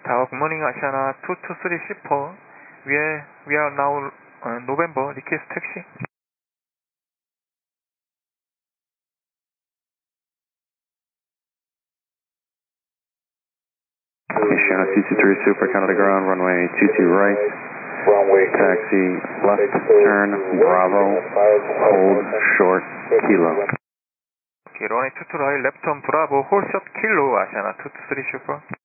Tower, good morning, Asiana 223 Shipper. We are now November, request taxi. Asiana 223 Super, Canada ground, runway 22 right. Taxi, left, turn, Bravo, hold, short, kilo. Okay, runway 22 right, left turn, Bravo, hold short, kilo, Asiana 223 Shipper.